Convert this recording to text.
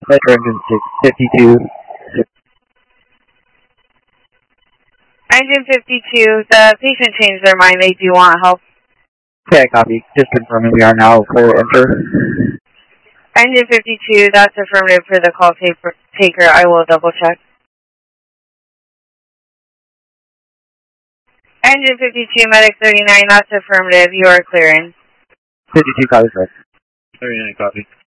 Metro Engine 52. Engine 52, the patient changed their mind. They do want help. Okay, copy. Just confirming we are now clear to enter. Engine 52, that's affirmative for the call taker. I will double check. Engine 52, medic 39, that's affirmative. You are clearing. 52, copy, sir. 39, copy.